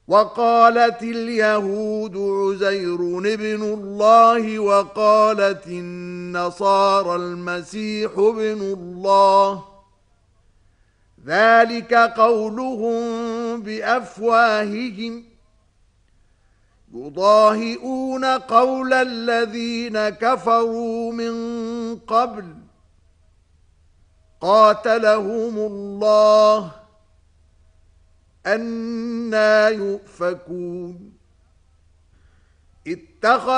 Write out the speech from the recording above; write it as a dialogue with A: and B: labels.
A: وقالت اليهود عزير ابن الله وقالت النصارى المسيح ابن الله ذلك قولهم بأفواههم يضاهئون قول الذين كفروا من قبل قاتلهم الله أنى يؤفكون